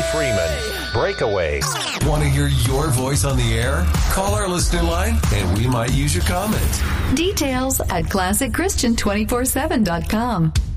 Freeman. Breakaway. Want to hear your voice on the air? Call our listener line and we might use your comment. Details at ClassicChristian247.com.